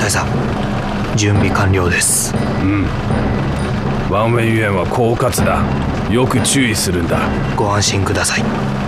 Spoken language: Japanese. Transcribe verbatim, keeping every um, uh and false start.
大佐、準備完了です。 うん。ワンウェイユエンは狡猾だ。よく注意するんだ。 ご安心ください。